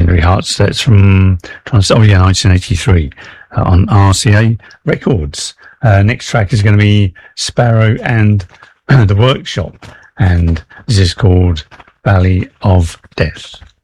Secondary Hearts. That's from 1983 on RCA Records. Next track is going to be Sparrow and the Workshop, and this is called Valley of Death.